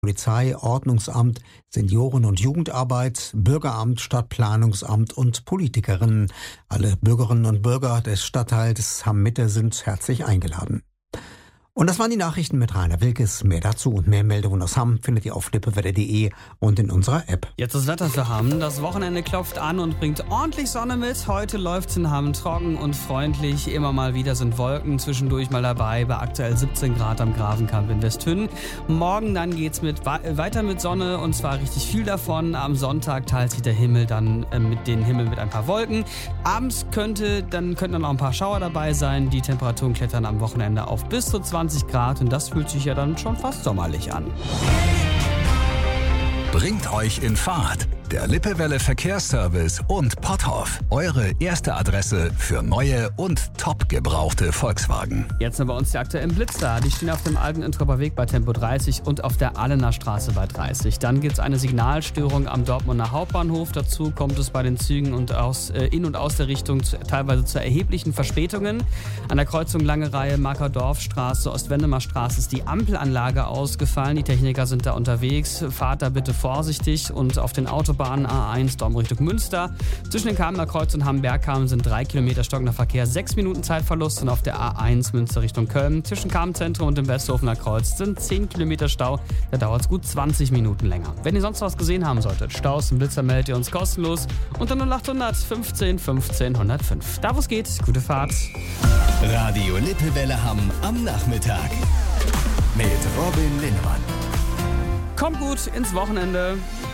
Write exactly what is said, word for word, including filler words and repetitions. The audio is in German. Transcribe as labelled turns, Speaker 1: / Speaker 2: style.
Speaker 1: Polizei, Ordnungsamt, Senioren- und Jugendarbeit, Bürgeramt, Stadtplanungsamt und Politikerinnen. Alle Bürgerinnen und Bürger des Stadtteils Hamm-Mitte sind herzlich eingeladen. Und das waren die Nachrichten mit Rainer Wilkes. Mehr dazu und mehr Meldungen aus Hamm findet ihr auf lippewetter punkt de und in unserer App.
Speaker 2: Jetzt das Wetter für Hamm. Das Wochenende klopft an und bringt ordentlich Sonne mit. Heute läuft's in Hamm trocken und freundlich. Immer mal wieder sind Wolken zwischendurch mal dabei. Bei aktuell siebzehn Grad am Grafenkamp in Westhünnen. Morgen dann geht's mit weiter mit Sonne und zwar richtig viel davon. Am Sonntag teilt sich der Himmel dann äh, mit den Himmel mit ein paar Wolken. Abends könnte dann könnten dann auch ein paar Schauer dabei sein. Die Temperaturen klettern am Wochenende auf bis zu zwanzig Grad und das fühlt sich ja dann schon fast sommerlich an.
Speaker 3: Bringt euch in Fahrt. Der Lippewelle Verkehrsservice und Potthoff. Eure erste Adresse für neue und top gebrauchte Volkswagen.
Speaker 2: Jetzt sind bei uns die aktuellen Blitzer. Die stehen auf dem alten Intrupper Weg bei Tempo dreißig und auf der Ahlener Straße bei dreißig. Dann gibt es eine Signalstörung am Dortmunder Hauptbahnhof. Dazu kommt es bei den Zügen und aus, äh, in und aus der Richtung zu, teilweise zu erheblichen Verspätungen. An der Kreuzung Lange Reihe Markerdorfstraße, Ostwendemarstraße ist die Ampelanlage ausgefallen. Die Techniker sind da unterwegs. Fahrt da bitte vorsichtig und auf den Autobahnen A eins Dortmund Richtung Münster. Zwischen den Kamener Kreuz und Hamm-Bergkamen sind drei Kilometer stockender Verkehr, sechs Minuten Zeitverlust und auf der A eins Münster Richtung Köln. Zwischen Kamenzentrum und dem Westhofener Kreuz sind zehn Kilometer Stau. Da dauert es gut zwanzig Minuten länger. Wenn ihr sonst was gesehen haben solltet, Staus und Blitzer meldet ihr uns kostenlos unter null achthundert fünfzehn fünfzehn hundertfünf. Da wo es geht, gute Fahrt.
Speaker 3: Radio Lippewelle Hamm am Nachmittag mit Robin Linnemann.
Speaker 2: Kommt gut ins Wochenende.